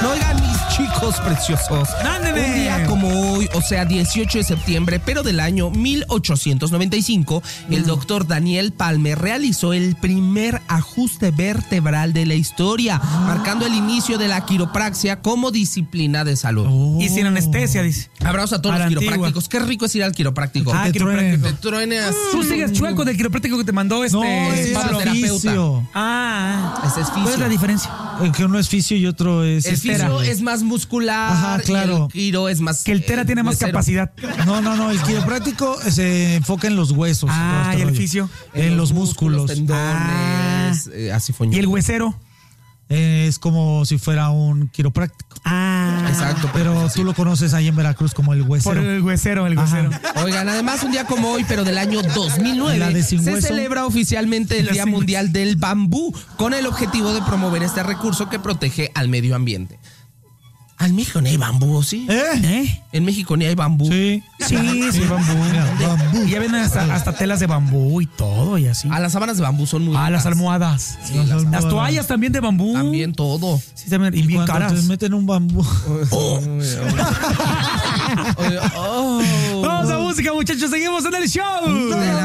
No, oigan, mis chicos preciosos. ¡Ándeme! Un día como hoy, o sea, 18 de septiembre, pero del año 1895, el doctor Daniel Palmer realizó el primer ajuste vertebral de la historia, marcando el inicio de la quiropraxia como disciplina de salud. Y sin anestesia, dice. Abrazo a todos A los la antigua. quiroprácticos. Qué rico es ir al quiropráctico. Ah, Que quiropráctico. te truene así. Tú sigues chueco del quiropráctico que te mandó No, es Pablo. fisio. Ah. Ese es fisio. ¿Cuál es la diferencia? Que uno es fisio y otro es... El fisio es más muscular. Ajá, claro. Y el quiro es más. Que el Tera tiene más huesero. capacidad. No, el quiropráctico se enfoca en los huesos. Ah, todo este y el rollo. fisio. En los músculos. tendones, así ¿Y el foñón. huesero? Es como si fuera un quiropráctico. Ah. Exacto. Pero tú lo conoces ahí en Veracruz como el Por huesero. el huesero, el Ajá. huesero. Oigan, además un día como hoy, pero del año 2009, La de sin se hueso. celebra oficialmente el La Día sin Mundial del Bambú, con el objetivo de promover este recurso que protege al medio ambiente. Al México ni hay bambú, ¿sí? ¿Eh? En México ni hay bambú. Sí. Sí, bambú. Mira, bambú. Y ya vienen hasta telas de bambú y todo y así. Ah, las sábanas de bambú son muy Ah, las ricas. almohadas. Sí, las almohadas. Las toallas también de bambú. También todo. Sí, también. Y bien Cuando caras. te meten un bambú. Oh. Vamos a música, muchachos. Seguimos en el show.